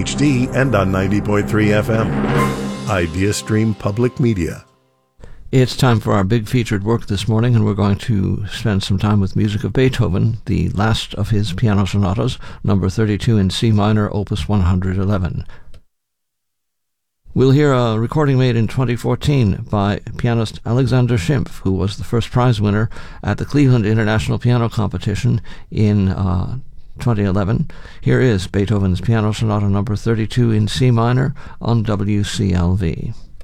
HD and on 90.3 FM. Idea Stream Public Media. It's time for our big featured work this morning, and we're going to spend some time with music of Beethoven, the last of his piano sonatas, number 32 in C minor, opus 111. We'll hear a recording made in 2014 by pianist Alexander Schimpf, who was the first prize winner at the Cleveland International Piano Competition in 2011. Here is Beethoven's Piano Sonata number 32 in C minor on WCLV.